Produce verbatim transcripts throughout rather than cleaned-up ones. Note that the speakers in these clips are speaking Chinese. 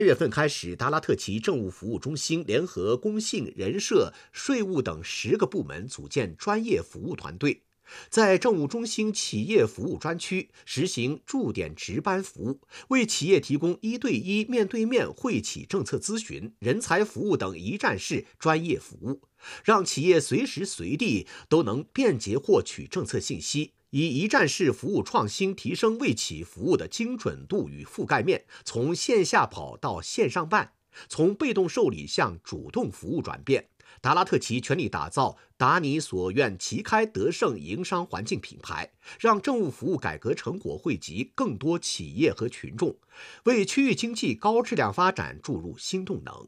月份开始，达拉特旗政务服务中心联合工信、人社、税务等十个部门组建专业服务团队，在政务中心企业服务专区实行驻点值班服务，为企业提供一对一、面对面会企政策咨询、人才服务等一站式专业服务，让企业随时随地都能便捷获取政策信息。以一站式服务创新提升为企服务的精准度与覆盖面，从线下跑到线上办，从被动受理向主动服务转变。达拉特旗全力打造达你所愿旗开得胜营商环境品牌，让政务服务改革成果惠及更多企业和群众，为区域经济高质量发展注入新动能。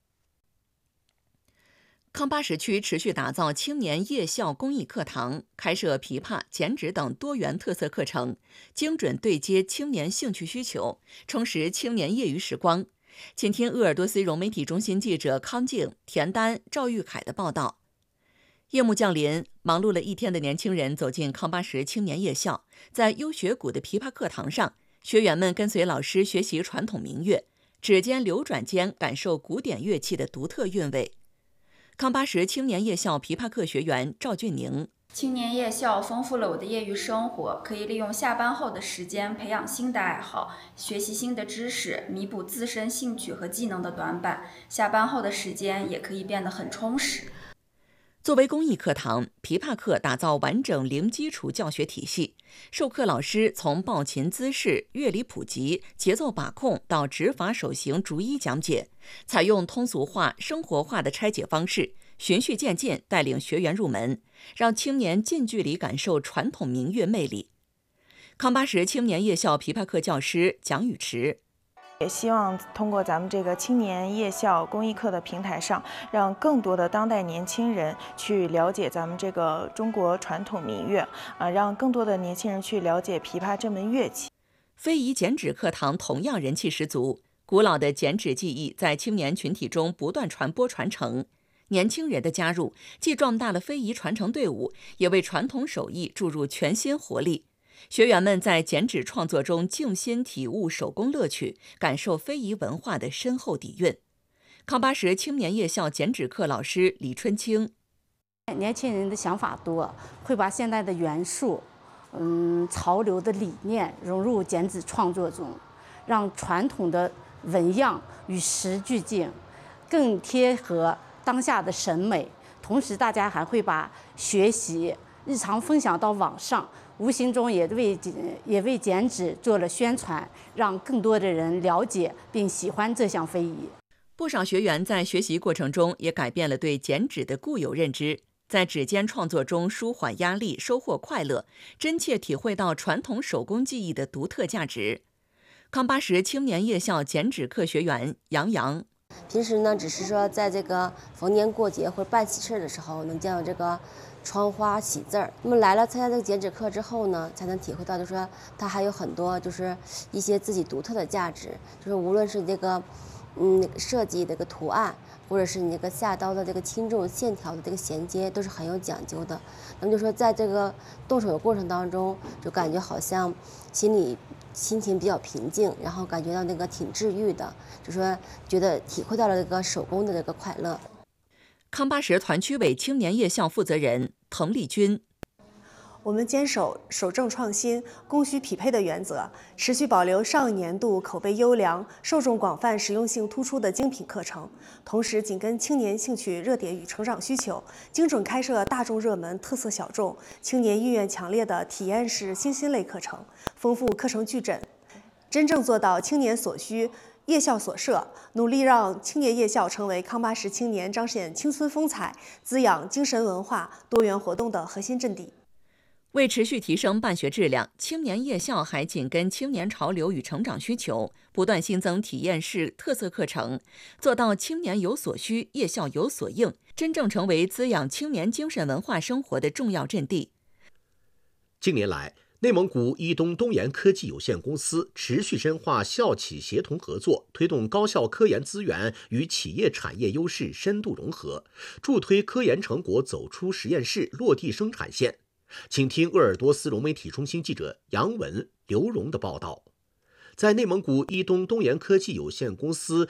康巴什区持续打造青年夜校公益课堂，开设琵琶、剪纸等多元特色课程，精准对接青年兴趣需求，充实青年业余时光。请听鄂尔多斯融媒体中心记者康静、田丹、赵玉凯的报道。夜幕降临，忙碌了一天的年轻人走进康巴什青年夜校，在优学谷的琵琶课堂上，学员们跟随老师学习传统民乐，指尖流转间感受古典乐器的独特韵味。康巴什青年夜校琵琶课学员赵俊宁： 青年夜校丰富了我的业余生活，可以利用下班后的时间培养新的爱好，学习新的知识，弥补自身兴趣和技能的短板。下班后的时间也可以变得很充实。 作为公益课堂，琵琶课打造完整零基础教学体系，授课老师从抱琴姿势、乐理普及、节奏把控到指法手型逐一讲解，采用通俗化、生活化的拆解方式，循序渐进带领学员入门，让青年近距离感受传统民乐魅力。康巴什青年夜校琵琶课教师蒋宇驰： 也希望通过咱们这个青年夜校公益课的平台上，让更多的当代年轻人去了解咱们这个中国传统民乐，啊，让更多的年轻人去了解琵琶这门乐器。 非遗剪纸课堂同样人气十足，古老的剪纸技艺在青年群体中不断传播传承。年轻人的加入，既壮大了非遗传承队伍，也为传统手艺注入全新活力。学员们在剪纸创作中静心体悟手工乐趣，感受非遗文化的深厚底蕴。康巴什青年夜校剪纸课老师李春清： 年轻人的想法多，会把现代的元素、嗯，潮流的理念融入剪纸创作中，让传统的纹样与时俱进，更贴合当下的审美。同时，大家还会把学习日常分享到网上，无形中也为也为剪纸做了宣传，让更多的人了解并喜欢这项非遗。 不少学员在学习过程中也改变了对剪纸的固有认知，在指尖创作中舒缓压力，收获快乐，真切体会到传统手工技艺的独特价值。康巴什青年夜校剪纸课学员杨洋： 平时呢，只是说在这个逢年过节或者办喜事的时候，能见到这个窗花喜字儿。那么来了参加这个剪纸课之后呢，才能体会到，就是说它还有很多就是一些自己独特的价值，就是无论是这个嗯设计这个图案，或者是你这个下刀的这个轻重线条的这个衔接，都是很有讲究的。那么就说在这个动手的过程当中，就感觉好像心里心情比较平静，然后感觉到那个挺治愈的，就说觉得体会到了这个手工的这个快乐。 康巴什团区委青年夜校负责人滕丽君： 我们坚守守正创新、供需匹配的原则，持续保留上一年度口碑优良、受众广泛、实用性突出的精品课程，同时紧跟青年兴趣热点与成长需求，精准开设大众热门、特色小众、青年意愿强烈的体验式新兴类课程，丰富课程矩阵，真正做到青年所需、夜校所设，努力让青年夜校成为康巴什青年彰显青春风采、滋养精神文化多元活动的核心阵地。 为持续提升办学质量，青年夜校还紧跟青年潮流与成长需求，不断新增体验式特色课程，做到青年有所需，夜校有所应，真正成为滋养青年精神文化生活的重要阵地。 近年来，内蒙古伊东东研科技有限公司持续深化校企协同合作，推动高校科研资源与企业产业优势深度融合，助推科研成果走出实验室，落地生产线。请听鄂尔多斯融媒体中心记者杨文、刘荣的报道。在内蒙古伊东东研科技有限公司